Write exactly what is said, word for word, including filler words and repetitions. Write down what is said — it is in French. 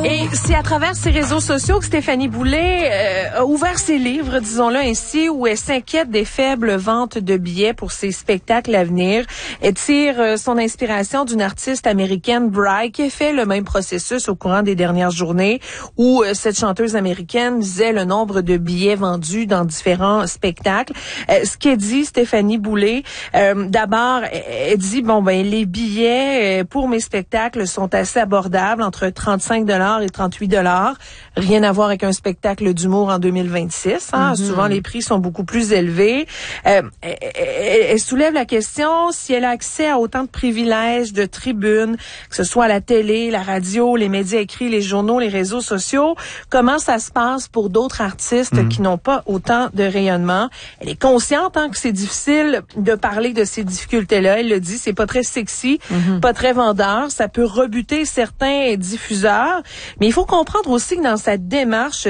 Et c'est à travers ses réseaux sociaux que Stéphanie Boulay euh, a ouvert ses livres, disons-le ainsi, où elle s'inquiète des faibles ventes de billets pour ses spectacles à venir. Elle tire euh, son inspiration d'une artiste américaine, Bry, qui a fait le même processus au courant des dernières journées, où euh, cette chanteuse américaine disait le nombre de billets vendus dans différents spectacles. Euh, ce qu'elle dit, Stéphanie Boulay, euh, d'abord, elle dit, bon, ben les billets euh, pour mes spectacles sont assez abordables, entre trente-cinq dollars et trente-huit dollars. Rien à voir avec un spectacle d'humour en deux mille vingt-six. Hein? Mm-hmm. Souvent, les prix sont beaucoup plus élevés. Euh, elle, elle, elle soulève la question si elle a accès à autant de privilèges, de tribunes, que ce soit à la télé, la radio, les médias écrits, les journaux, les réseaux sociaux. Comment ça se passe pour d'autres artistes mm. qui n'ont pas autant de rayonnement? Elle est consciente hein, que c'est difficile de parler de ces difficultés-là. Elle le dit, c'est pas très sexy, mm-hmm. pas très vendeur. Ça peut rebuter certains diffuseurs. Mais il faut comprendre aussi que dans sa démarche,